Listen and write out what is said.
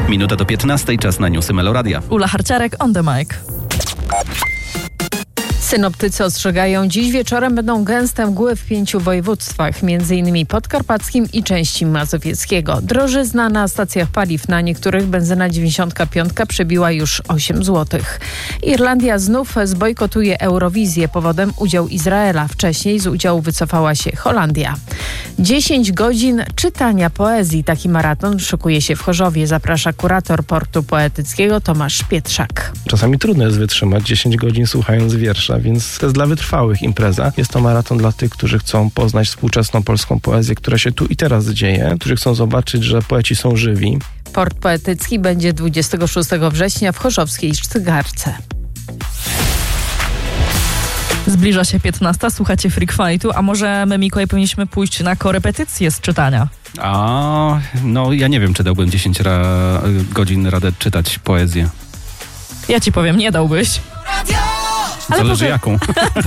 Minuta do 15, czas na newsy Meloradia. Ula Harciarek, on the mic. Synoptycy ostrzegają, dziś wieczorem będą gęste mgły w 5 województwach, m.in. podkarpackim i części mazowieckiego. Drożyzna na stacjach paliw, na niektórych benzyna 95 przebiła już 8 zł. Irlandia znów zbojkotuje Eurowizję, powodem udział Izraela. Wcześniej z udziału wycofała się Holandia. 10 godzin czytania poezji. Taki maraton szykuje się w Chorzowie. Zaprasza kurator portu poetyckiego Tomasz Pietrzak. Czasami trudno jest wytrzymać 10 godzin słuchając wiersza, więc to jest dla wytrwałych impreza. Jest to maraton dla tych, którzy chcą poznać współczesną polską poezję, która się tu i teraz dzieje, którzy chcą zobaczyć, że poeci są żywi. Port poetycki będzie 26 września w chorzowskiej Sztygarce. Zbliża się 15, słuchacie Freak Fightu, a może my, Mikołaj, powinniśmy pójść na korepetycję z czytania? No ja nie wiem, czy dałbym 10 godzin radę czytać poezję. Ja ci powiem, nie dałbyś. Zależy jaką.